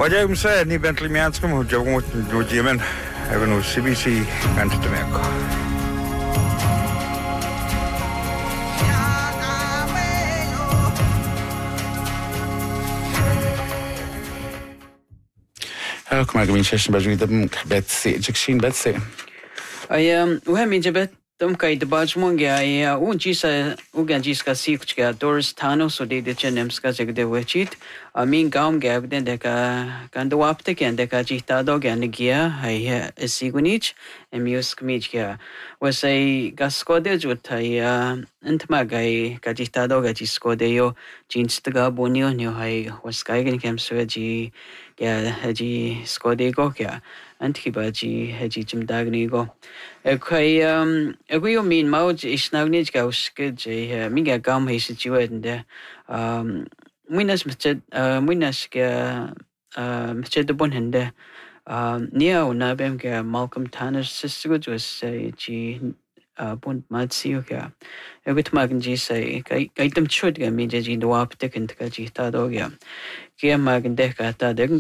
Wajah umsa ni Bentley mianskum hujung hujiman evenu CBC kantutemeko. Kom maar gemeen session bij jullie Betsy, Jackson Betsy. We hebben je bet. Tom kai de bajmongia ya unjisa uganjiska sikchga doors tano so de chenemska jegde wechit amin gam gab den de kan do apte ken de ka jita do gan gia hai sigunich emius kmichga was a gaskode jutai antma gai ka jita do ga jiskode yo jinstga bonio nyo hai was kai gen kem soji ya haji skode go kya antibaji haji jimdagni go Aku min maud is nou niet gauske je minga gam is het juende minas met de bonhende neo na bem ke Malcolm Tanner sister was ji bond matsio ka egut magen ji say kaitem chud ga mi ji do ap tekent ka ji ta do ga ke magen de ka ta de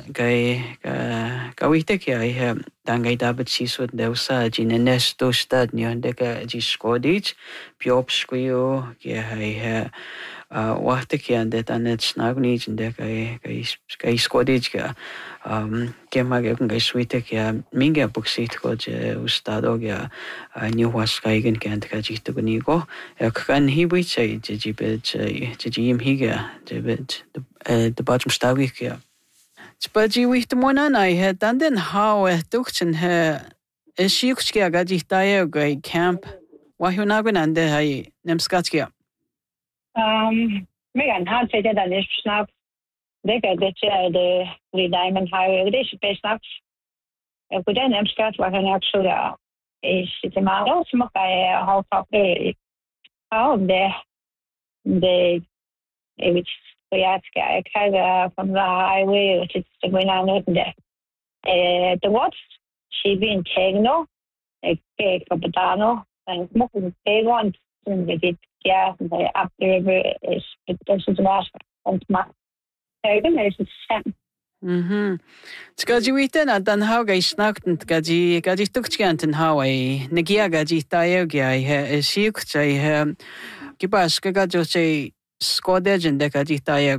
ka wite ke ai dan gai da bet si so de sa ji nesto stad ni de ka ji skodich piop skuyo ke hai warte ke ande dan net snagni de ka skodich ka ke magen ga suite ke minga buksit ko je ustado ga new was kaigen kan ka ji to ni go kan hi wi say ji bet ji im higa de bet de bottom stawik ja Spaji wicht mona na he dan den how duchten he shikchkia ga ji tae ga camp wa hu na gun ande hai nemskatkia megan hat se da is snap de ga de diamond highway de is best snap ku den nemskat wa han actually is het maar als mag bij half op de het ik ga van de highway which is going on there the what she been techno ik capitano en mocht het want met dit ja de after is het is was ontmaak is het sam Tskaji witen dan how ga snakten gaji tukchkanten how ai negia gaji tae ga he sikchai he kipas ga jo sei skodejen de gaji tae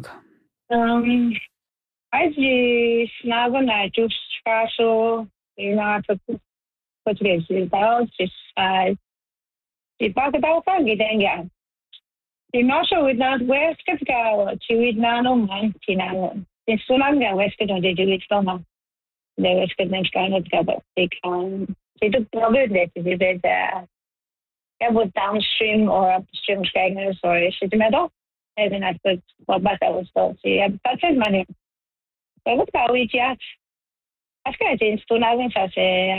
I ji snago na just so what is it about just die pakadau van gidenga die also with not west ga to na no man tinano is so lang ga west ga de do it so de west ga nem kan het ga ik het probleem dat is dat wordt downstream or upstream schijners or is het middel en dan het wat dat was zo ja dat is maar niet dat kan we ja als je het in toen